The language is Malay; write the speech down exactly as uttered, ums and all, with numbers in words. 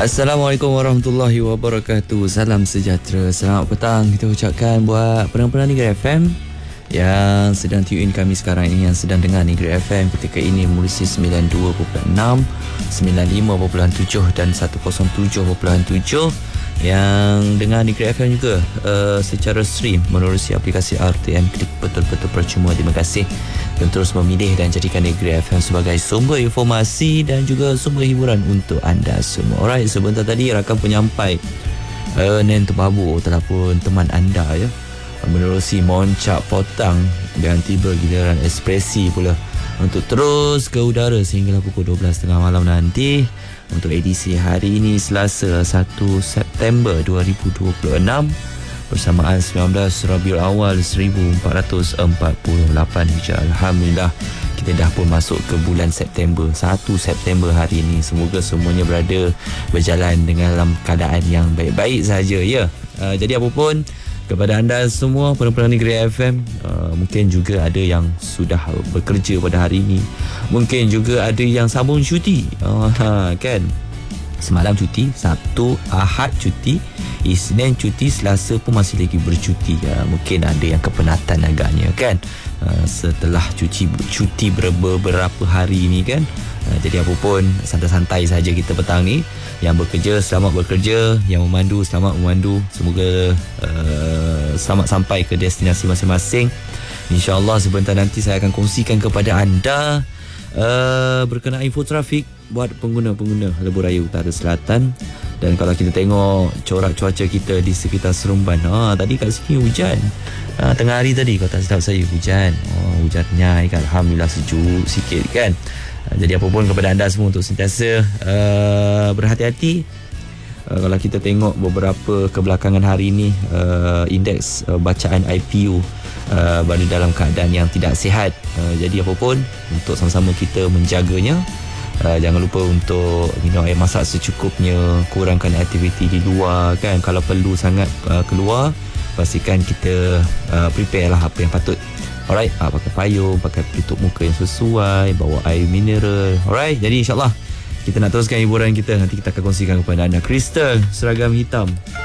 Assalamualaikum warahmatullahi wabarakatuh. Salam sejahtera, selamat petang kita ucapkan buat pendengar-pendengar Negeri F M yang sedang tune in kami sekarang ini, yang sedang dengar Negeri F M ketika ini Malaysia sembilan puluh dua perpuluhan enam, sembilan puluh lima perpuluhan tujuh dan seratus tujuh perpuluhan tujuh, yang dengar Negeri F M juga uh, secara stream menerusi aplikasi R T M Klik. Betul-betul percuma. Terima kasih dan terus memilih dan jadikan Negeri F M sebagai sumber informasi dan juga sumber hiburan untuk anda semua. Alright, sebentar tadi rakan penyampai uh, Nen Tebabu telah pun teman anda ya menerusi Moncak Potang dan tiba giliran Ekspresi pula untuk terus ke udara sehingga pukul dua belas tiga puluh malam nanti untuk edisi hari ini Selasa satu September dua ribu dua puluh enam bersamaan sembilan belas Rabiul Awal seribu empat ratus empat puluh lapan Hijrah. Alhamdulillah kita dah pun masuk ke bulan September, satu September hari ini. Semoga semuanya berada berjalan dengan dalam keadaan yang baik-baik saja ya. Uh, jadi apapun kepada anda semua pendengar Negeri F M, uh, mungkin juga ada yang sudah bekerja pada hari ini, mungkin juga ada yang sambung cuti, uh, kan. Semalam cuti, Sabtu, Ahad cuti, Isnin cuti, Selasa pun masih lagi bercuti. Uh, mungkin ada yang kepenatan agaknya kan, uh, setelah cuti cuti beberapa hari ini kan. Uh, jadi apa pun, santai-santai saja kita petang ni. Yang bekerja selamat bekerja, yang memandu selamat memandu. Semoga uh, selamat sampai ke destinasi masing-masing. InsyaAllah sebentar nanti saya akan kongsikan kepada anda uh, berkenaan info trafik buat pengguna-pengguna lebuh raya utara selatan. Dan kalau kita tengok corak cuaca kita di sekitar Seremban, ah, tadi kat sini hujan, ah, tengah hari tadi kau tak silap saya hujan. Oh, hujannya kan, Alhamdulillah sejuk sikit kan. ah, Jadi apa pun kepada anda semua untuk sentiasa uh, berhati-hati. Uh, kalau kita tengok beberapa kebelakangan hari ini, uh, indeks uh, bacaan I P U uh, berada dalam keadaan yang tidak sihat. uh, Jadi apa pun untuk sama-sama kita menjaganya. Uh, jangan lupa untuk minum air masak secukupnya, kurangkan aktiviti di luar kan. Kalau perlu sangat uh, keluar, pastikan kita uh, prepare lah apa yang patut. Alright, uh, pakai payung, pakai pelitup muka yang sesuai, bawa air mineral. Alright, jadi insyaAllah kita nak teruskan hiburan kita. Nanti kita akan kongsikan kepada anda Crystal Seragam Hitam.